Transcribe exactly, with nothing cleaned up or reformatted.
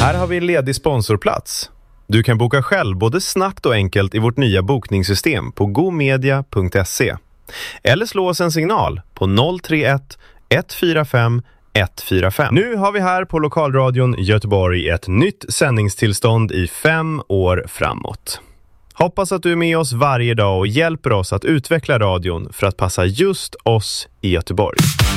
Här har vi ledig sponsorplats. Du kan boka själv både snabbt och enkelt i vårt nya bokningssystem på gomedia punkt se. Eller slå oss en signal på noll tre ett ett fyra fem ett fyra fem. Nu har vi här på Lokalradion Göteborg ett nytt sändningstillstånd i fem år framåt. Hoppas att du är med oss varje dag och hjälper oss att utveckla radion för att passa just oss i Göteborg.